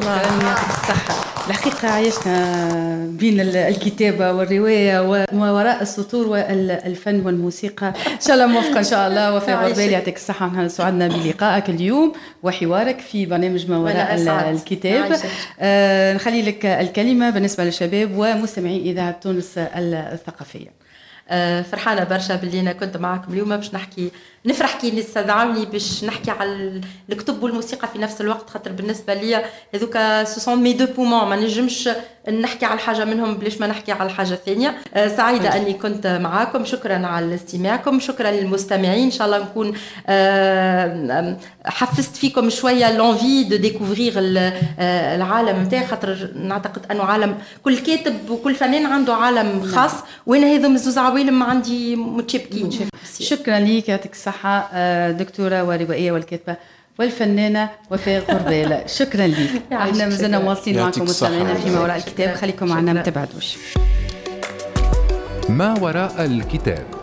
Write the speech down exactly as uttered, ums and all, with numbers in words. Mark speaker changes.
Speaker 1: الله. يعطيك الصحة. الحقيقة عايشنا بين الكتابة والرواية وما وراء السطور والفن والموسيقى. إن شاء الله موفقة إن شاء الله. وفي غربال يعطيك الصحة. نحن سعدنا بلقائك اليوم وحوارك في برنامج ما وراء الكتاب. آه نخلي لك الكلمة بالنسبة للشباب ومستمعي إذاعة تونس الثقافية.
Speaker 2: فرحانه برشا باللي انا كنت معكم اليوم باش نحكي نفرح كي استدعوني باش نحكي على الكتب والموسيقى في نفس الوقت، خاطر بالنسبه لي هذوك سوسون مي دو بومون، ما نجمش نحكي على حاجه منهم بلاش ما نحكي على الحاجه الثانيه. سعيده اني كنت معاكم، شكرا على استماعكم، شكرا للمستمعين. ان شاء الله نكون حفزت فيكم شويه لونفي دو ديكوفرير العالم نتاعي، خاطر نعتقد انه عالم كل كاتب وكل فنان عنده عالم خاص، وانا هذو مزوز عوالم عندي متشابكين.
Speaker 1: شكرا ليك، يعطيك الصحه دكتوره وروائيه والكاتبه والفنانه وفاء غربال. شكرا ليك. احنا مازلنا مواصلين معكم مستمعينا في ما وراء الكتاب، خليكم معنا ما تبعدوش.
Speaker 3: ما وراء الكتاب.